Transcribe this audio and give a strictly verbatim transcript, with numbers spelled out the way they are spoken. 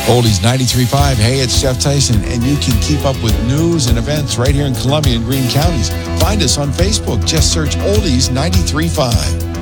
Oldies ninety-three point five. Hey, it's Jeff Tyson, and you can keep up with news and events right here in Columbia and Greene counties. Find us on Facebook. Just search Oldies ninety-three point five.